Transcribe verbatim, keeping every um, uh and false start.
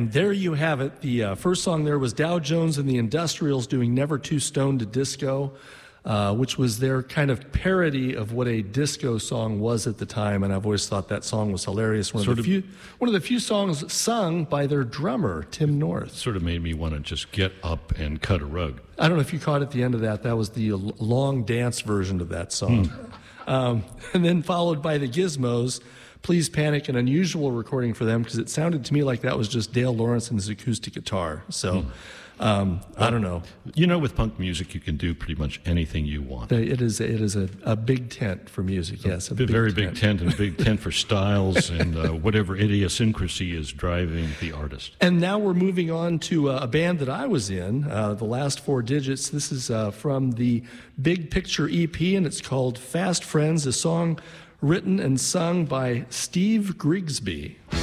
And there you have it. The uh, first song there was Dow Jones and the Industrials doing Never Too Stoned to Disco, uh, which was their kind of parody of what a disco song was at the time. And I've always thought that song was hilarious. One, of the, few, one of the few songs sung by their drummer, Tim North. Sort of made me want to just get up and cut a rug. I don't know if you caught at the end of that. That was the long dance version of that song. Hmm. Um, and then followed by the Gizmos, Please Panic, an unusual recording for them because it sounded to me like that was just Dale Lawrence and his acoustic guitar. So, um, well, I don't know. You know, with punk music, you can do pretty much anything you want. It is it is a, a big tent for music, yes. A, a big very tent. big tent and a big tent for styles and uh, whatever idiosyncrasy is driving the artist. And now we're moving on to uh, a band that I was in, uh, the last four digits. This is uh, from the Big Picture E P, and it's called Fast Friends, a song written and sung by Steve Grigsby.